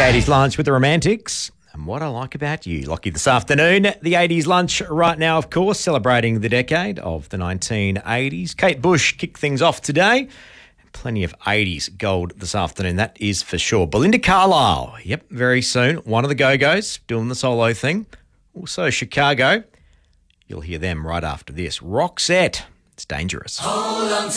80s lunch with the Romantics. And what I like about you, Lockie, this afternoon. The 80s lunch right now, of course, celebrating the decade of the 1980s. Kate Bush kicked things off today. Plenty of 80s gold this afternoon, that is for sure. Belinda Carlisle, yep, very soon. One of the Go-Go's doing the solo thing. Also Chicago. You'll hear them right after this. Roxette, it's dangerous. Hold on